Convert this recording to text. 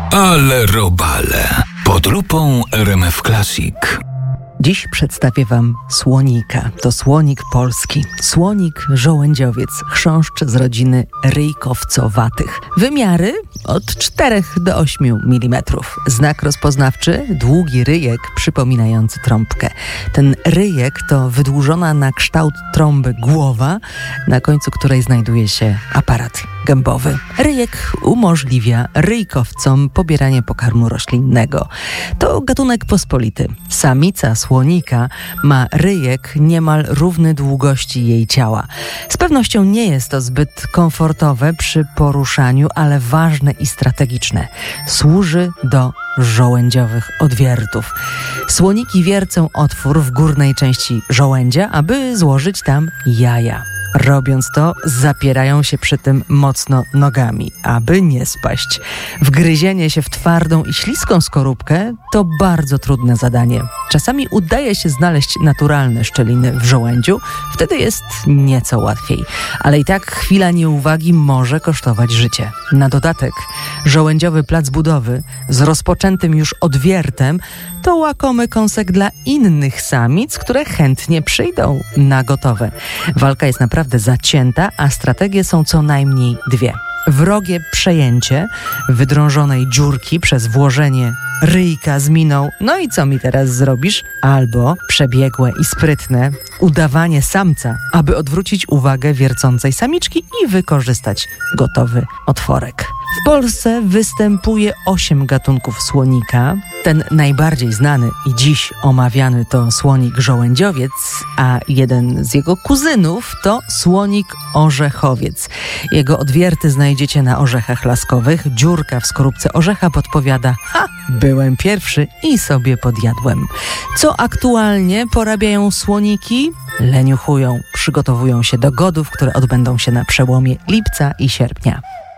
Ale robale. Pod lupą RMF Classic. Dziś przedstawię Wam słonika. To słonik polski. Słonik żołędziowiec, chrząszcz z rodziny ryjkowcowatych. Wymiary od 4 do 8 mm. Znak rozpoznawczy: długi ryjek przypominający trąbkę. Ten ryjek to wydłużona na kształt trąby głowa, na końcu której znajduje się aparat gębowy. Ryjek umożliwia ryjkowcom pobieranie pokarmu roślinnego. To gatunek pospolity. Samica słonika ma ryjek niemal równy długości jej ciała. Z pewnością nie jest to zbyt komfortowe przy poruszaniu, ale ważne i strategiczne. Służy do żołędziowych odwiertów. Słoniki wiercą otwór w górnej części żołędzia, aby złożyć tam jaja. Robiąc to, zapierają się przy tym mocno nogami, aby nie spaść. Wgryzienie się w twardą i śliską skorupkę to bardzo trudne zadanie. Czasami udaje się znaleźć naturalne szczeliny w żołędziu, wtedy jest nieco łatwiej. Ale i tak chwila nieuwagi może kosztować życie. Na dodatek żołędziowy plac budowy z rozpoczętym już odwiertem to łakomy kąsek dla innych samic, które chętnie przyjdą na gotowe. Walka jest naprawdę zacięta, a strategie są co najmniej dwie. Wrogie przejęcie wydrążonej dziurki przez włożenie ryjka z miną "no i co mi teraz zrobisz?" albo przebiegłe i sprytne udawanie samca, aby odwrócić uwagę wiercącej samiczki i wykorzystać gotowy otworek. W Polsce występuje 8 gatunków słonika. Ten najbardziej znany i dziś omawiany to słonik żołędziowiec, a jeden z jego kuzynów to słonik orzechowiec. Jego odwierty znajdziecie na orzechach laskowych. Dziurka w skorupce orzecha podpowiada: byłem pierwszy i sobie podjadłem. Co aktualnie porabiają słoniki? Leniuchują, przygotowują się do godów, które odbędą się na przełomie lipca i sierpnia.